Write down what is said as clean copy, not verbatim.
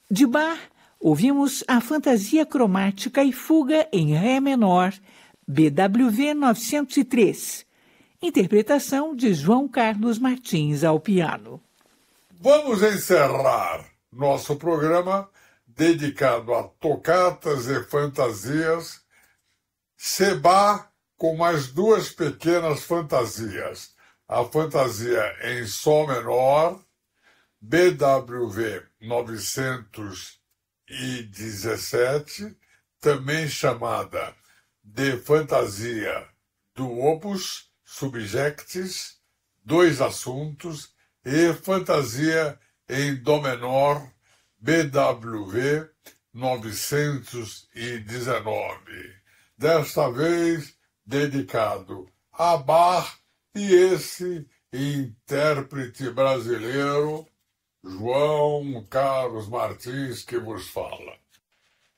De Bach, ouvimos a Fantasia Cromática e Fuga em Ré menor, BWV 903. Interpretação de João Carlos Martins ao piano. Vamos encerrar nosso programa dedicado a tocatas e fantasias, Seba com mais duas pequenas fantasias. A fantasia em Sol menor, BWV 917, também chamada de fantasia do Opus Subjectis, dois assuntos, e fantasia em Dó menor, BWV 919. Desta vez dedicado a Bach e esse intérprete brasileiro, João Carlos Martins, que vos fala.